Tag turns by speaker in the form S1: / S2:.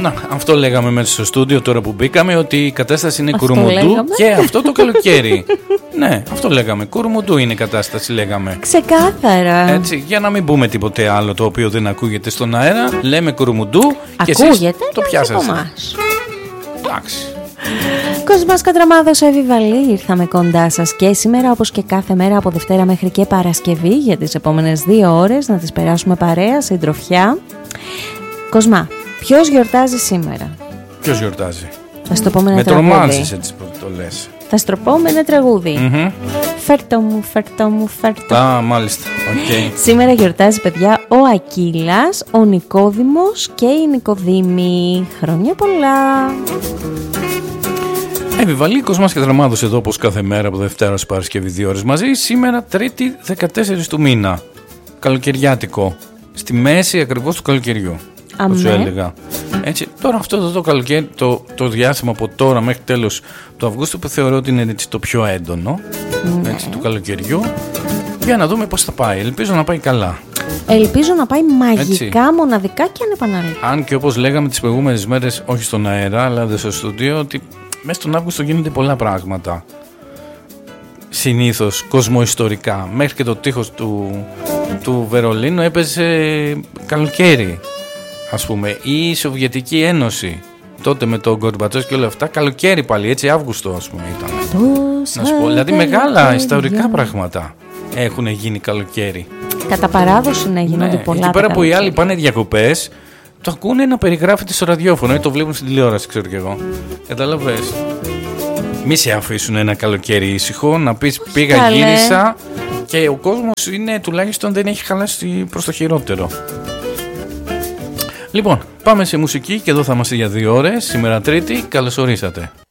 S1: Να, αυτό λέγαμε μέσα στο στούντιο τώρα που μπήκαμε, ότι η κατάσταση είναι κουρμουντού και αυτό το καλοκαίρι. Ναι, αυτό λέγαμε. Κουρμουντού είναι η κατάσταση, λέγαμε.
S2: Ξεκάθαρα.
S1: Έτσι, για να μην πούμε τίποτε άλλο το οποίο δεν ακούγεται στον αέρα, λέμε κουρμουντού και
S2: ακούγεται,
S1: εσείς το πιάσατε. Εντάξει.
S2: Κοσμάς Κατραμάδος, Εύη Βαλή, ήρθαμε κοντά σας και σήμερα, όπως και κάθε μέρα από Δευτέρα μέχρι και Παρασκευή, για τις επόμενες 2 ώρες να τις περάσουμε παρέα, συντροφιά. Κοσμά, ποιος γιορτάζει σήμερα?
S1: Ποιος γιορτάζει?
S2: Θα σου το πω με ένα
S1: με
S2: τραγούδι.
S1: τρομάζεις έτσι που το λες.
S2: Θα σου το πω με ένα τραγούδι. Φέρτο μου, φέρτο μου, φέρτο.
S1: Α, μάλιστα. Okay.
S2: Σήμερα γιορτάζει, παιδιά, ο Ακύλας, ο Νικόδημος και η Νικοδήμη. Χρόνια πολλά.
S1: Επιβαλή Κοσμάς Κατραμάδος εδώ, όπως κάθε μέρα από Δευτέρα ως Παρασκευή 2 ώρες μαζί. Σήμερα Τρίτη 14 του μήνα. Καλοκαιριάτικο. Στη μέση ακριβώς του καλοκαιριού. Όπως σου έλεγα. Έτσι, τώρα αυτό το καλοκαίρι, το διάστημα από τώρα μέχρι τέλος του Αυγούστου, που θεωρώ ότι είναι έτσι το πιο έντονο έτσι, του καλοκαιριού. Για να δούμε πώς θα πάει. Ελπίζω να πάει καλά.
S2: Ελπίζω να πάει μαγικά,
S1: έτσι,
S2: μοναδικά και ανεπανάληπτα.
S1: Αν και όπως λέγαμε τις προηγούμενες μέρες, όχι στον αέρα αλλά στο στούντιο, ότι μέσα στον Αύγουστο γίνονται πολλά πράγματα. Συνήθως κοσμοϊστορικά. Μέχρι και το τείχος του Βερολίνου έπαιζε καλοκαίρι, ας πούμε. Ή η Σοβιετική Ένωση τότε με τον Γκορμπατσόφ και όλα αυτά, καλοκαίρι πάλι, έτσι, Αύγουστο ας πούμε ήταν. Να σου πω, δηλαδή μεγάλα ιστορικά πράγματα έχουν γίνει καλοκαίρι.
S2: Κατά παράδοση να γίνονται πολλά.
S1: Εκεί πέρα που οι άλλοι πάνε διακοπές, το ακούνε να περιγράφεται στο ραδιόφωνο ή το βλέπουν στην τηλεόραση, ξέρω κι εγώ. Καταλαβες. Μη σε αφήσουν ένα καλοκαίρι ήσυχο, να πεις πήγα, γύρισα και ο κόσμος είναι, τουλάχιστον δεν έχει χαλάσει προς το χειρότερο. Λοιπόν, πάμε σε μουσική και εδώ θα είμαστε για 2 ώρες. Σήμερα Τρίτη, καλώς ορίσατε.